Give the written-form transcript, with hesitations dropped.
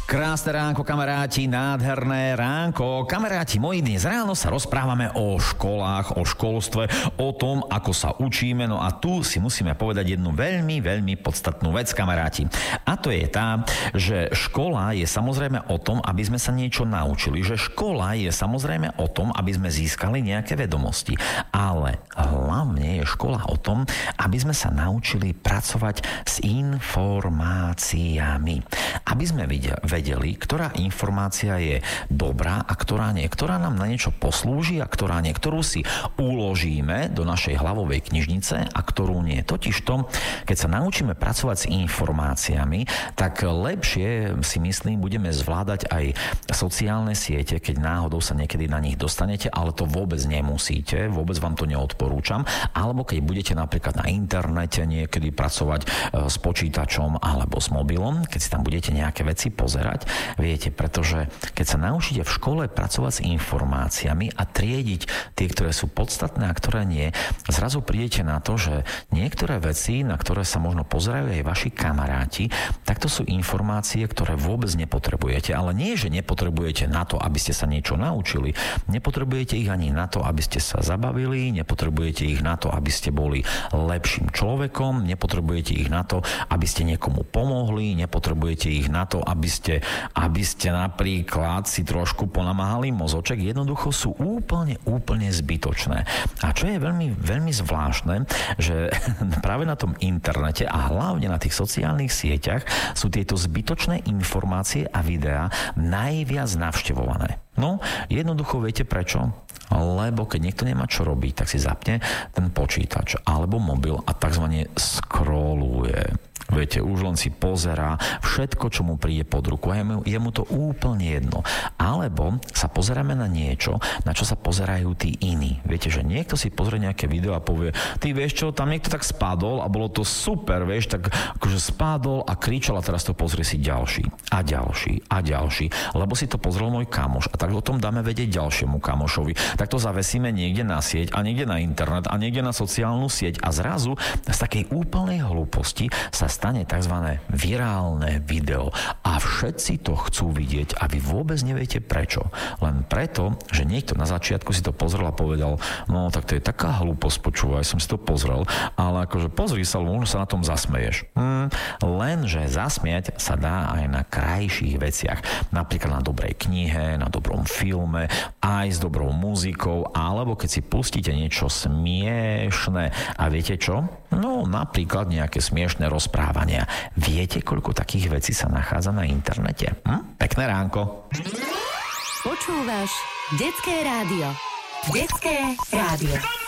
Krásne ránko, kamaráti, nádherné ránko. Kamaráti moji, dnes ráno sa rozprávame o školách, o školstve, o tom, ako sa učíme. No a tu si musíme povedať jednu veľmi, veľmi podstatnú vec, kamaráti. A to je tá, že škola je samozrejme o tom, aby sme sa niečo naučili. Že škola je samozrejme o tom, aby sme získali nejaké vedomosti. Ale hlavne je škola o tom, aby sme sa naučili pracovať s informáciami. Aby sme vedeli, ktorá informácia je dobrá a ktorá nie. Ktorá nám na niečo poslúži a ktorá nie. Ktorú si uložíme do našej hlavovej knižnice a ktorú nie. Totižto, keď sa naučíme pracovať s informáciami, tak lepšie, si myslím, budeme zvládať aj sociálne siete, keď náhodou sa niekedy na nich dostanete, ale to vôbec nemusíte, vôbec vám to neodporúčam. Alebo keď budete napríklad na internete niekedy pracovať s počítačom alebo s mobilom, keď si tam budete nejaké veci pozerať. Viete, pretože keď sa naučíte v škole pracovať s informáciami a triediť tie, ktoré sú podstatné a ktoré nie, zrazu prídete na to, že niektoré veci, na ktoré sa možno pozerajú aj vaši kamaráti, tak to sú informácie, ktoré vôbec nepotrebujete. Ale nie, že nepotrebujete na to, aby ste sa niečo naučili. Nepotrebujete ich ani na to, aby ste sa zabavili, nepotrebujete ich na to, aby ste boli lepším človekom, nepotrebujete ich na to, aby ste niekomu pomohli, nepotrebujete ich na to, aby ste napríklad si trošku ponamáhali mozoček, jednoducho sú úplne zbytočné. A čo je veľmi, veľmi zvláštne, že práve na tom internete a hlavne na tých sociálnych sieťach sú tieto zbytočné informácie a videá najviac navštevované. No, jednoducho viete prečo? Lebo keď niekto nemá čo robiť, tak si zapne ten počítač alebo mobil a takzvané scrolluje. Viete, už len si pozerá všetko, čo mu príde pod ruku. A je mu to úplne jedno. Alebo sa pozeráme na niečo, na čo sa pozerajú tí iní. Viete, že niekto si pozrie nejaké video a povie, ty vieš čo, tam niekto tak spadol a bolo to super, vieš, tak akože spadol a kričal a teraz to pozrie si ďalší a ďalší a ďalší, lebo si to pozrel môj kamoš a tak o tom dáme vedieť ďalšiemu kamošovi. Tak to zavesíme niekde na sieť a niekde na internet a niekde na sociálnu sieť a zrazu z takej úplnej hlúposti sa stane tzv. Virálne video a všetci to chcú vidieť a vy vôbec neviete prečo. Len preto, že niekto na začiatku si to pozrel a povedal, no tak to je taká hlúposť, počúvaj, som si to pozrel, ale akože pozri sa, možno sa na tom zasmeješ. Lenže zasmiať sa dá aj na krajších veciach. Napríklad na dobrej knihe, na dobrom filme, aj s dobrou muzikou, alebo keď si pustíte niečo smiešné a viete čo? No napríklad nejaké smiešné rozprávania. Viete, koľko takých vecí sa nachádza na internete? Pekné ránko. Počúvaš Detské rádio. Detské rádio.